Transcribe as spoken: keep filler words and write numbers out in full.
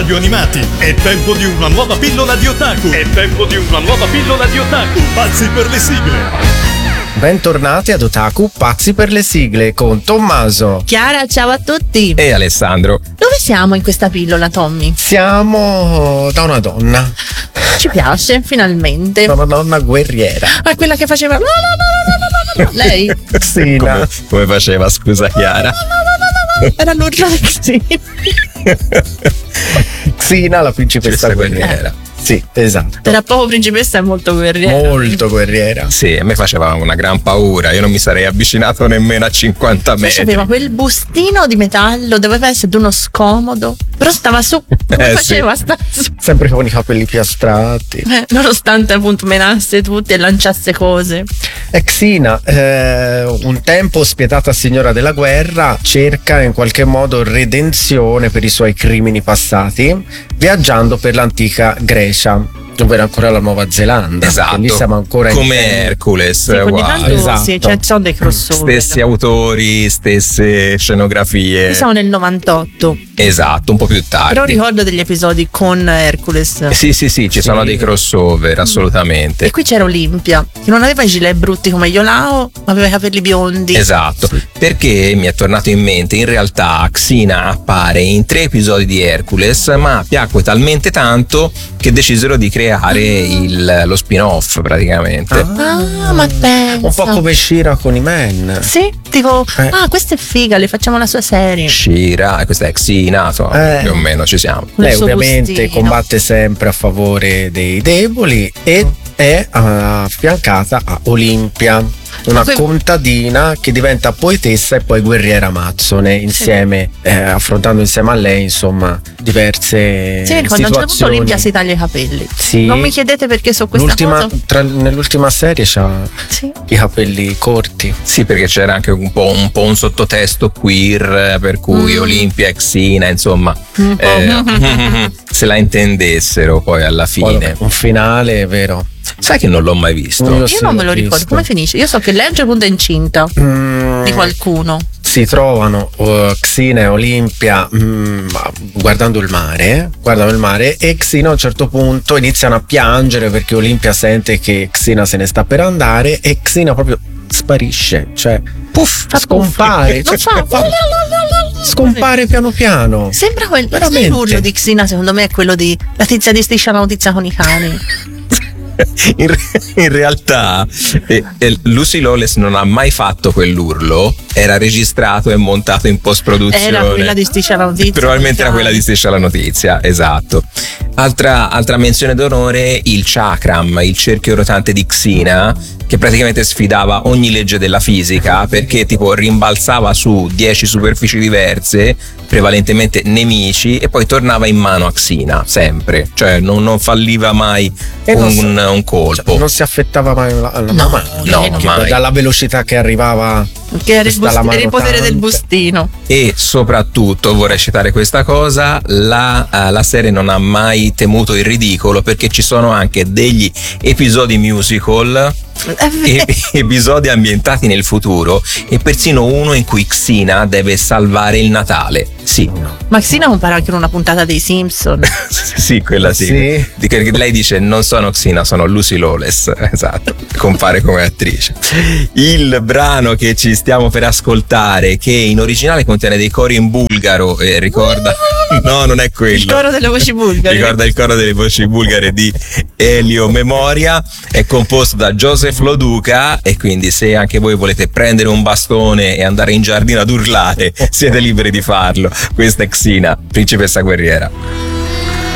radio animati. È tempo di una nuova pillola di otaku. È tempo di una nuova pillola di otaku. Pazzi per le sigle. Bentornati ad Otaku Pazzi per le sigle con Tommaso, Chiara, ciao a tutti. E Alessandro. Dove siamo in questa pillola, Tommy? Siamo da una donna. Ci piace, finalmente. Da una donna guerriera. È quella che faceva no, no, no, no, no, no. Lei Sì, Come, come faceva, scusa Chiara? era l'urlo di Xina. Xina, la principessa Questa guerriera. guerriera. Sì, esatto. Era poco principessa e molto guerriera. Molto guerriera. Sì, a me faceva una gran paura, io non mi sarei avvicinato nemmeno a cinquanta Poi metri. aveva quel bustino di metallo, doveva essere uno scomodo, però stava su. Come Eh, faceva? Sta su. Sempre con i capelli piastrati. Eh, nonostante appunto menasse tutti e lanciasse cose. E Xina, eh, un tempo spietata signora della guerra, cerca in qualche modo redenzione per i suoi crimini passati, viaggiando per l'antica Grecia, dove era ancora la Nuova Zelanda. Esatto, Lì siamo ancora in come tempo. Hercules, Sì, ogni uguale. tanto esatto. sì, cioè, ci sono dei crossover. Stessi autori, stesse scenografie. Siamo nel novantotto, Esatto, un po' più tardi. però ricordo degli episodi con Hercules. Sì, sì, sì, ci Sì. sono dei crossover, assolutamente. E qui c'era Olimpia, che non aveva i gilet brutti come Iolao, ma aveva i capelli biondi. Esatto, perché mi è tornato in mente, in realtà Xina appare in tre episodi di Hercules, ma piacque talmente tanto che decisero di creare il, lo spin-off praticamente. Ah, ma pensa. Un po' come Shira con i Men. Sì, tipo, Eh. ah, questa è figa, le facciamo la sua serie. Shira, e questa è Xina, insomma, Eh. più o meno ci siamo. Con il Lei suo ovviamente bustino. combatte sempre a favore dei deboli e è affiancata a Olimpia, una Que- contadina che diventa poetessa e poi guerriera amazzone, insieme, eh, affrontando insieme a lei, insomma, diverse Sì, quando a un certo punto situazioni. Olimpia si taglia i capelli. Sì. Non mi chiedete perché so questa L'ultima- cosa. tra- nell'ultima serie c'ha Sì. i capelli corti. Sì, perché c'era anche un po' un, po' un sottotesto queer, eh, per cui Mm. Olimpia e Xina, insomma, Un po'. eh, se la intendessero poi alla Poi, fine. un finale vero. Sai che non l'ho mai visto? Non Io sì, non me l'ho lo ricordo. visto. Come finisce? Io so che lei a un certo punto è incinta Mm, di qualcuno. si trovano uh, Xina e Olimpia mm, guardando il mare, guardano il mare e Xina a un certo punto iniziano a piangere perché Olimpia sente che Xina se ne sta per andare e Xina proprio sparisce, cioè puff, Fa scompare, puff. Non cioè, fa- scompare piano piano. Sembra quel Veramente. sai, l'urlo di Xina, secondo me è quello di la tizia di Striscia la notizia con i cani. In, re- in realtà eh, eh, Lucy Lawless non ha mai fatto quell'urlo, era registrato e montato in post-produzione. Era quella di Striscia la notizia. Probabilmente era con i quella cani. di Striscia la notizia, esatto. Altra, altra menzione d'onore, il chakram, il cerchio rotante di Xina, che praticamente sfidava ogni legge della fisica perché tipo rimbalzava su dieci superfici diverse, prevalentemente nemici, e poi tornava in mano a Xina, sempre, cioè non, non falliva mai E non un, so- un colpo. Cioè, non si affettava mai la, la No, mano, no, perché mai. dalla velocità che arrivava. Che era il, Questa bust- la era il potere mano del tante. bustino. E soprattutto vorrei citare questa cosa, la, eh, la serie non ha mai temuto il ridicolo perché ci sono anche degli episodi musical, È vero. e- episodi ambientati nel futuro e persino uno in cui Xina deve salvare il Natale. Sì, Ma Xina compare anche in una puntata dei Simpson. sì, quella sì. Sì. Di che lei dice non sono Xina, sono Lucy Lawless. Esatto, compare come attrice. Il brano che ci stiamo per ascoltare, che in originale contiene dei cori in bulgaro, e ricorda no, non è quello. Il coro delle voci bulgare. Ricorda il coro delle voci bulgare di Elio Memoria, è composto da Joseph Loduca, e quindi se anche voi volete prendere un bastone e andare in giardino ad urlare, siete liberi di farlo. Questa è Xina, principessa guerriera.